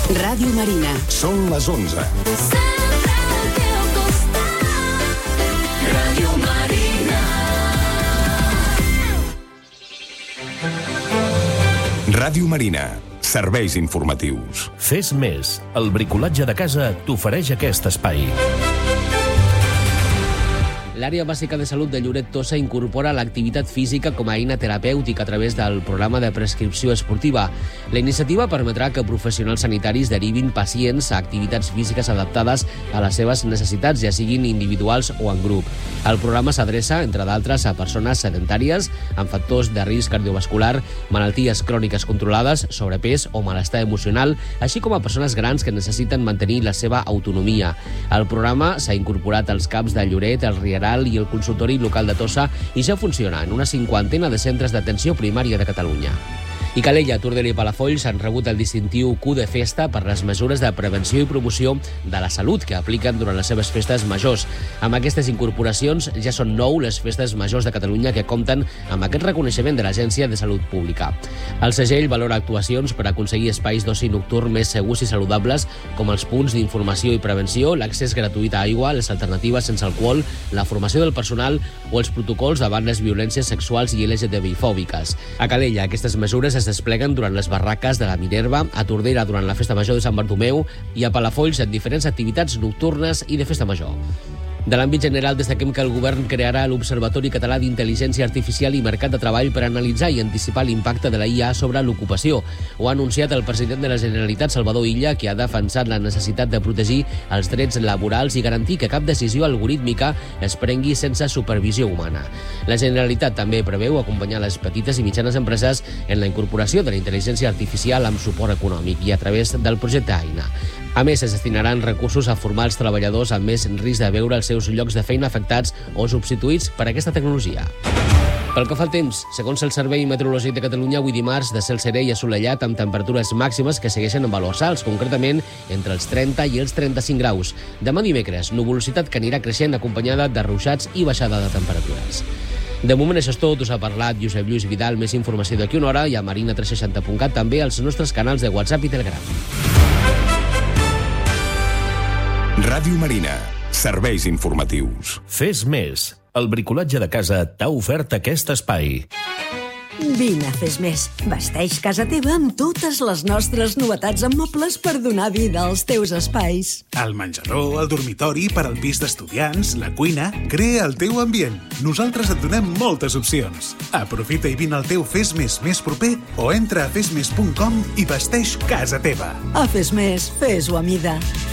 Ràdio Marina. Són les 11. Sempre al teu costat. Ràdio Marina. Ràdio Marina. Serveis informatius. Fes més. El bricolatge de casa t'ofereix aquest espai. L'àrea bàsica de salut de Lloret Tossa incorpora l'activitat física com a eina terapèutica a través del programa de prescripció esportiva. La iniciativa permetrà que professionals sanitaris derivin pacients a activitats físiques adaptades a les seves necessitats, ja siguin individuals o en grup. El programa s'adreça, entre d'altres, a persones sedentàries amb factors de risc cardiovascular, malalties cròniques controlades, sobrepès o malestar emocional, així com a persones grans que necessiten mantenir la seva autonomia. El programa s'ha incorporat als CAPs de Lloret, el Rieral i el consultori local de Tossa i ja funciona en una 50 de centres d'atenció primària de Catalunya. I Calella, Tordera i Palafolls han rebut el distintiu Q de Festa per les mesures de prevenció i promoció de la salut que apliquen durant les seves festes majors. Amb aquestes incorporacions ja són 9 les festes majors de Catalunya que compten amb aquest reconeixement de l'Agència de Salut Pública. El segell valora actuacions per aconseguir espais d'oci nocturn més segurs i saludables, com els punts d'informació i prevenció, l'accés gratuït a aigua, les alternatives sense alcohol, la formació del personal o els protocols davant les violències sexuals i LGTBI-fòbiques. A Calella, aquestes mesures es despleguen durant les barraques de la Minerva, a Tordera durant la Festa Major de Sant Bartomeu i a Palafolls en diferents activitats nocturnes i de Festa Major. De l'àmbit general, destaquem que el govern crearà l'Observatori Català d'Intel·ligència Artificial i Mercat de Treball per analitzar i anticipar l'impacte de la IA sobre l'ocupació. Ho ha anunciat el president de la Generalitat, Salvador Illa, que ha defensat la necessitat de protegir els drets laborals i garantir que cap decisió algorítmica es prengui sense supervisió humana. La Generalitat també preveu acompanyar les petites i mitjanes empreses en la incorporació de la intel·ligència artificial amb suport econòmic i a través del projecte AINA. A més, es destinaran recursos a formar els treballadors amb més risc de veure els seus llocs de feina afectats o substituïts per aquesta tecnologia. Pel que fa al temps, segons el Servei Meteorològic de Catalunya, avui dimarts de cel serè i assolellat amb temperatures màximes que segueixen en valors alts, concretament entre els 30 i els 35 graus. Demà dimecres, nuvolositat que anirà creixent acompanyada de ruixats i baixada de temperatures. De moment això és tot, us ha parlat Josep Lluís Vidal. Més informació d'aquí una hora i a marina360.cat, també als nostres canals de WhatsApp i Telegram. Ràdio Marina. Serveis informatius. Fes més. El bricolatge de casa t'ha ofert aquest espai. Vine a Fes Més. Vesteix casa teva amb totes les nostres novetats en mobles per donar vida als teus espais. El menjador, el dormitori, per al pis d'estudiants, la cuina... Crea el teu ambient. Nosaltres et donem moltes opcions. Aprofita i vine al teu Fes Més més proper o entra a fesmes.com i vesteix casa teva. A Fes Més, fes-ho a mida.